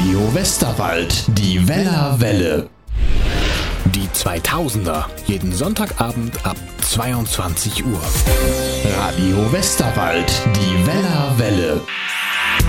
Radio Westerwald, die Weller Welle. Die 2000er, jeden Sonntagabend ab 22 Uhr. Radio Westerwald, die Weller Welle.